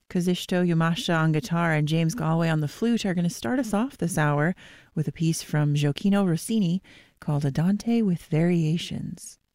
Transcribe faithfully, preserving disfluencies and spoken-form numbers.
Kazushito Yamashita on guitar and James Galway on the flute are going to start us off this hour with a piece from Gioacchino Rossini called Andante with Variations.